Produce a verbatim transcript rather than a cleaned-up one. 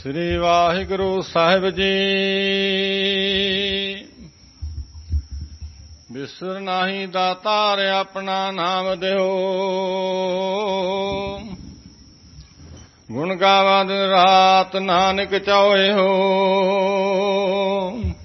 ਸ੍ਰੀ ਵਾਹਿਗੁਰੂ ਸਾਹਿਬ ਜੀ। ਬਿਸਰ ਨਾਹੀ ਦਾਤਾਰ ਆਪਣਾ ਨਾਮ ਦਿਓ, ਗੁਣ ਗਾਵਾ ਦਿਨ ਰਾਤ ਨਾਨਕ ਚਾਹੇ ਹੋ।